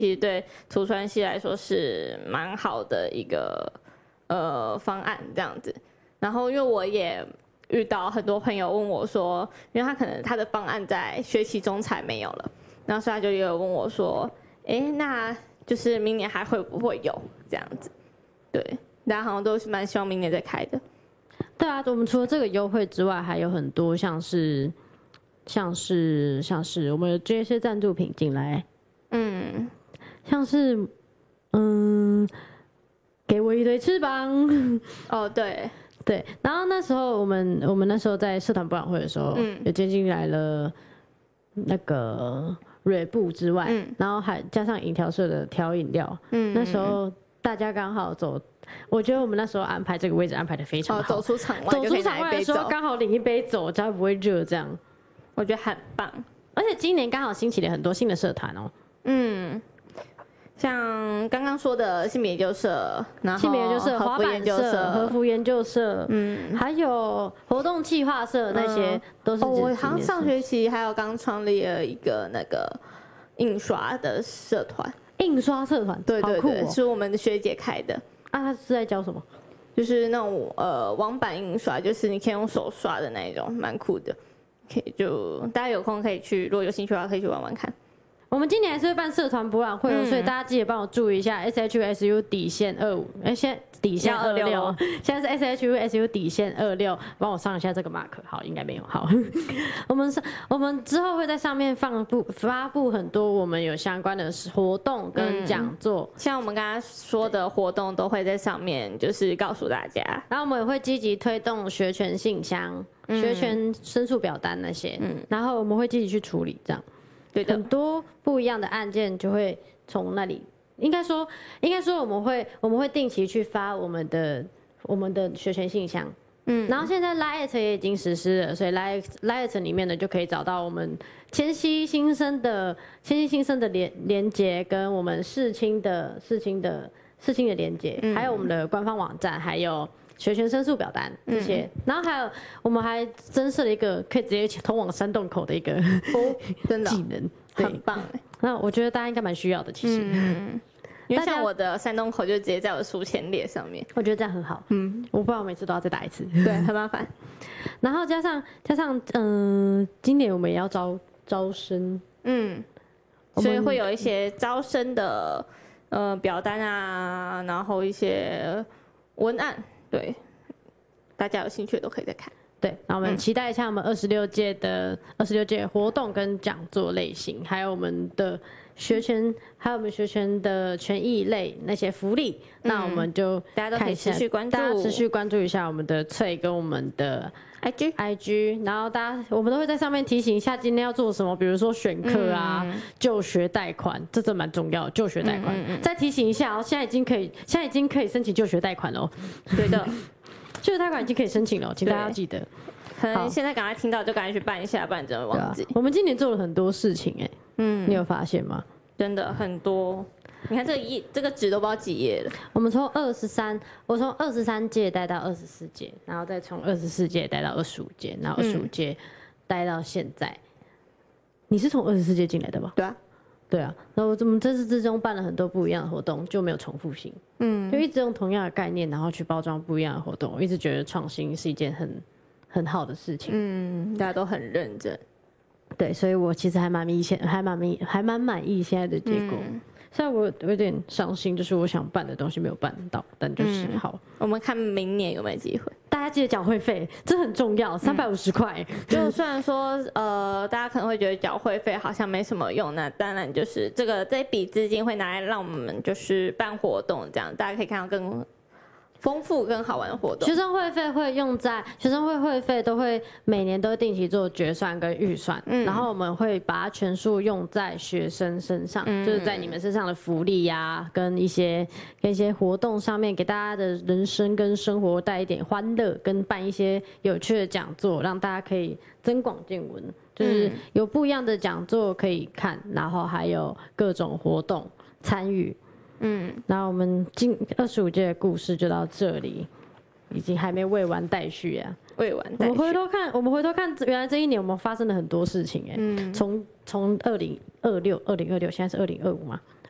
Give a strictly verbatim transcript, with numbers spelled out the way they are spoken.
其实对图传系来说是蛮好的一个呃方案这样子。然后因为我也遇到很多朋友问我说，因为他可能他的方案在学期中才没有了，然后所以他就也有问我说，哎，那就是明年还会不会有这样子？对，大家好像都是蛮希望明年再开的。 对啊，我们除了这个优惠之外，还有很多像是像是像是我们有接一些赞助品进来，嗯，像是嗯，给我一对翅膀， 哦，对对，然后那时候我们我们那时候在社团博览会的时候，嗯，有接进来了那个蕊布之外，嗯，然后还加上饮调社的调饮料，嗯，那时候大家刚好走。我觉得我们那时候安排这个位置安排的非常好， 哦、走出场外走出场外的时候刚好领一杯走，只要不会热，这样我觉得很棒。 而且今年刚好兴起了很多新的社团哦， 嗯，像刚刚说的性别研究社，然后性别研究社、 和服研究社、 和服研究社，嗯，还有活动企划社，那些、嗯、都是。 哦，我好像上学期还有刚创立了一个那个印刷的社团， 印刷社团， 对对对， 哦、 是我们的学姐开的。 啊，他是在教什么？ 就是那种呃网版印刷，就是你可以用手刷的那一种，蛮酷的。可以就大家有空可以去，如果有兴趣的话，可以去玩玩看。 我们今年还是会办社团博览会哦、嗯，所以大家记得帮我注意一下 S H U S U 底线二五，哎，现在底线二六，现在是 S H U S U 底线二六，帮我上一下这个 mark， 好，应该没有，好。我们上我们之后会在上面放布发布很多我们有相关的活动跟讲座、嗯， 像我们刚刚说的活动都会在上面，就是告诉大家。 然后我们也会积极推动学权信箱、嗯、学权申诉表单那些，嗯，然后我们会积极去处理这样。 对的， 很多不一样的案件就会从那里，应该说，应该说我们会我们会定期去发我们的我们的学权信箱，嗯，然后现在 Lite 也已经实施了，所以 Lite Lite 里面呢就可以找到我们前期新生的前期新生的连连结，跟我们世青的世青的世青的连结，嗯，还有我们的官方网站，还有学权申诉表单这些，嗯，然后还有我们还增设了一个可以直接通往山洞口的一个哦，真的技能， 很棒哎。 那我觉得大家应该蛮需要的，其实，嗯， 因为像我的山洞口就直接在我的书签列上面， 我觉得这样很好。嗯，我不然我每次都要再打一次， 对，很麻烦。 然后加上加上，嗯，呃，今年我们也要招招生，嗯， 所以会有一些招生的呃表单啊，然后一些文案。对，大家有兴趣的都可以再看。 对，那我们期待一下我们二十六届的二十六届活动跟讲座类型，还有我们的学权，还有我们学权的权益类那些福利。嗯，那我们就大家都可以持续关注， 大家持续关注一下我们的脆跟我们的 I G I G， 然后大家我们都会在上面提醒一下今天要做什么，比如说选课啊、嗯、就学贷款，这真蛮重要的。就学贷款，嗯嗯嗯再提醒一下哦，现在已经可以，现在已经可以申请就学贷款了。 对的。 就学贷款已经可以申请了，请大家要记得。 可能现在赶快听到就赶快去办一下，不然真的忘记。 啊，我们今年做了很多事情哎，欸，嗯，你有发现吗？ 真的很多。你看这个页，这个纸都不知道几页了。 我们从二十三，我从二十三届待到二十四届，然后再从二十四届待到二十五届，然后二十五届待到现在。嗯，你是从二十四届进来的吗？ 对啊。 对啊，然后我们这次之中办了很多不一样的活动，就没有重复性，嗯，就一直用同样的概念，然后去包装不一样的活动。我一直觉得创新是一件很很好的事情， 嗯，大家都很认真， 对，所以我其实还蛮明显，还蛮满还蛮满意现在的结果。嗯，虽然我有点伤心，就是我想办的东西没有办到，但就是好， 嗯，我们看明年有没有机会。 大家记得缴会费，这很重要，三百五十块。 就虽然说，呃，大家可能会觉得缴会费好像没什么用，那当然就是这个这笔资金会拿来让我们就是办活动，这样大家可以看到更丰富更好玩的活动。 学生会费会用在学生会会费都会每年都定期做决算跟预算，嗯，然后我们会把它全数用在学生身上，嗯，就是在你们身上的福利呀，啊，跟一些跟一些活动上面，给大家的人生跟生活带一点欢乐，跟办一些有趣的讲座，让大家可以增广见闻，就是有不一样的讲座可以看，然后还有各种活动参与。嗯，那我们今二十五届的故事就到这里，已经还没未完待续啊。 未完待续。 我们回头看，我们回头看，原来这一年我们发生了很多事情哎，欸。嗯，从从二零二六、二零二六，现在是二零二五嘛。